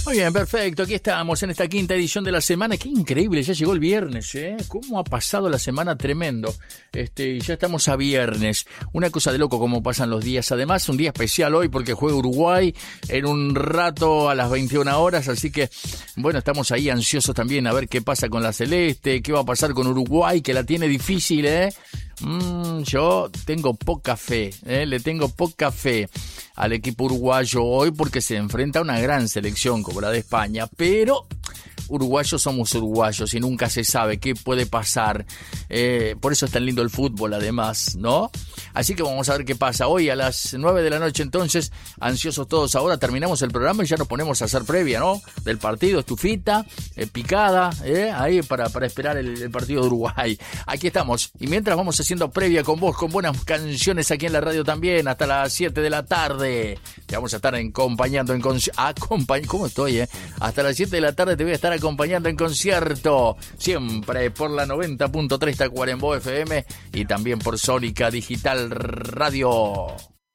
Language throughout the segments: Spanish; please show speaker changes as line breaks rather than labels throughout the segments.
Muy bien, perfecto. Aquí estamos en esta quinta edición de la semana. Qué increíble, ya llegó el viernes, ¿eh? ¿Cómo ha pasado la semana? Tremendo. Ya estamos a viernes. Una cosa de loco cómo pasan los días. Además, un día especial hoy porque juega Uruguay en un rato a las 21 horas. Así que, bueno, estamos ahí ansiosos también a ver qué pasa con la Celeste, qué va a pasar con Uruguay, que la tiene difícil, ¿eh? Yo tengo poca fe, le tengo poca fe al equipo uruguayo hoy porque se enfrenta a una gran selección como la de España, pero uruguayos somos uruguayos y nunca se sabe qué puede pasar, por eso es tan lindo el fútbol además, ¿no? Así que vamos a ver qué pasa hoy a las 9 de la noche. Entonces, ansiosos todos, ahora terminamos el programa y ya nos ponemos a hacer previa, ¿no? Del partido, estufita, picada, ahí para esperar el partido de Uruguay. Aquí estamos, y mientras vamos haciendo previa con vos, con buenas canciones aquí en la radio también, hasta las 7 de la tarde. Te vamos a estar acompañando ¿cómo estoy, Hasta las 7 de la tarde te voy a estar acompañando en concierto, siempre por la 90.3 Tacuarembó FM y también por Sónica Digital Radio.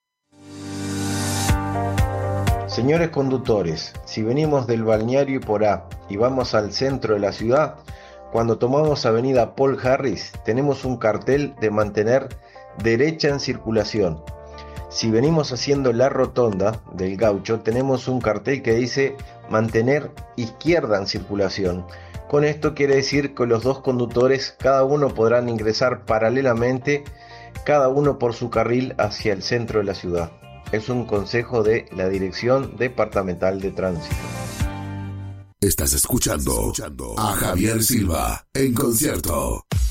Señores conductores, si venimos del balneario Iporá y vamos al centro de la ciudad, cuando tomamos avenida Paul Harris tenemos un cartel de mantener derecha en circulación. Si venimos haciendo la rotonda del Gaucho tenemos un cartel que dice mantener izquierda en circulación. Con esto quiere decir que los dos conductores cada uno podrán ingresar paralelamente, cada uno por su carril hacia el centro de la ciudad. Es un consejo de la Dirección Departamental de Tránsito.
Estás escuchando a Javier Silva en concierto.